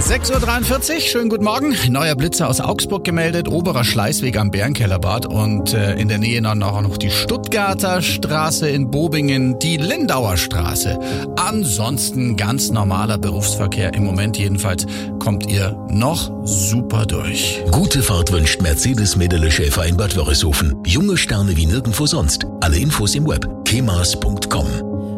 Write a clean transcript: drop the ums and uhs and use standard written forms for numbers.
6:43 Uhr, schönen guten Morgen. Neuer Blitzer aus Augsburg gemeldet, oberer Schleißweg am Bärenkellerbad und in der Nähe dann auch noch die Stuttgarter Straße in Bobingen, die Lindauer Straße. Ansonsten ganz normaler Berufsverkehr, im Moment jedenfalls kommt ihr noch super durch. Gute Fahrt wünscht Mercedes-Medele Schäfer in Bad Wörishofen. Junge Sterne wie nirgendwo sonst. Alle Infos im Web kemas.com.